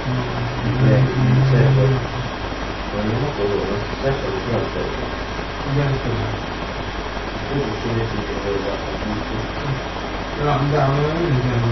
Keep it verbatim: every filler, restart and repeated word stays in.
对，所以说，我们走我们实在是一定要走， 应该是可以。 这个现在是一个要很注意。 对吧？你在我们以前。